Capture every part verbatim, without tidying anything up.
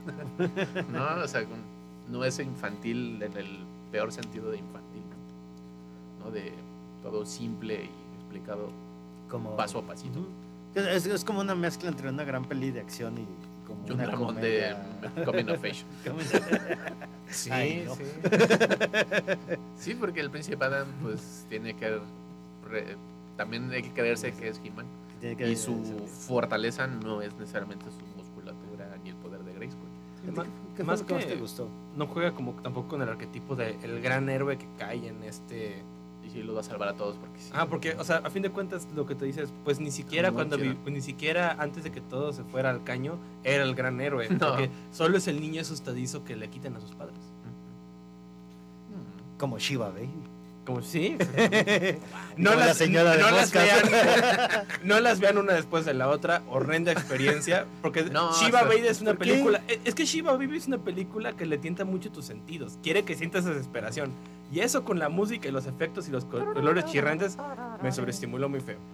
No, o sea, no es infantil en el peor sentido de infantil, ¿no? ¿No? De todo simple y explicado como paso a pasito. Uh-huh. Es, es como una mezcla entre una gran peli de acción y, y como y un una dramón comedia... de Coming of Age. Sí, Ay, no. sí. Sí, porque el príncipe Adam pues tiene que re, también hay que creerse que es He-Man. Que y su fortaleza no es necesariamente su musculatura ni el poder de Grayskull. Más, ¿Qué más que te gustó? No juega como tampoco con el arquetipo del gran héroe que cae en este... Y sí, lo va a salvar a todos porque sí. Ah, porque, o sea, a fin de cuentas lo que te dices, pues ni siquiera cuando vi, ni siquiera antes de que todo se fuera al caño era el gran héroe, no. Porque solo es el niño asustadizo que le quitan a sus padres. Uh-huh. Como Shiva Baby. Como sí. no, las, la señora de no, las vean, no las vean una después de la otra. Horrenda experiencia. Porque no, Shiva Baby es una película. Qué? Es que Shiva Baby es una película que le tienta mucho tus sentidos. Quiere que sientas desesperación. Y eso con la música y los efectos y los colores chirrantes me sobreestimuló muy feo.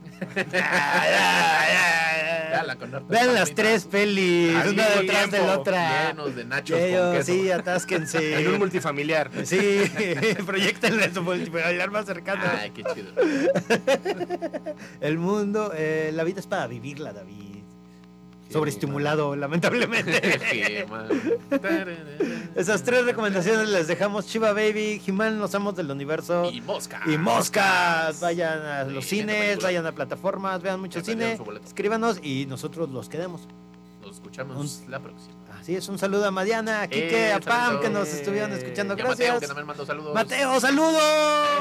Ya, la vean las tres pelis, Al una detrás de la otra. Llenos de nachos Ellos, con queso. Sí, atásquense. En un multifamiliar. Sí, proyectenle en su multifamiliar más cercano. Ay, qué chido. El mundo, eh, la vida es para vivirla, David. Sobreestimulado, man. Lamentablemente. Qué mal. Esas tres recomendaciones les dejamos: Shiva Baby, He-Man, Los Amos del Universo y Moscas. Y Moscas. Vayan a los sí, cines, vayan a plataformas, vean mucho cine, escríbanos y nosotros los quedamos. Nos escuchamos un, la próxima. Así es, un saludo a Mariana, a Kike, eh, a Pam, que nos estuvieron escuchando. Eh, Gracias. Mateo, que también mandó saludos. Mateo, saludos.